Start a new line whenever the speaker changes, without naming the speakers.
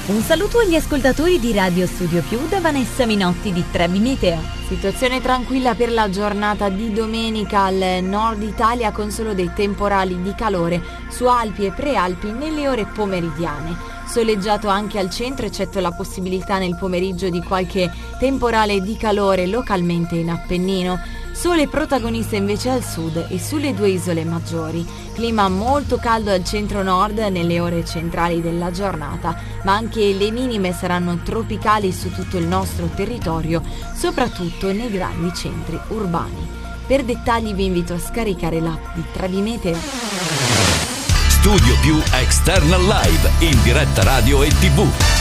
Un saluto agli ascoltatori di Radio Studio Più da Vanessa Minotti di Trebi Meteo.
Situazione tranquilla per la giornata di domenica al nord Italia, con solo dei temporali di calore su Alpi e Prealpi nelle ore pomeridiane. Soleggiato anche al centro, eccetto la possibilità nel pomeriggio di qualche temporale di calore localmente in Appennino. Sole protagonista invece al sud e sulle due isole maggiori. Clima molto caldo al centro-nord nelle ore centrali della giornata, ma anche le minime saranno tropicali su tutto il nostro territorio, soprattutto nei grandi centri urbani. Per dettagli vi invito a scaricare l'app di Trebi Meteo.
Studio Più External Live in diretta radio e TV.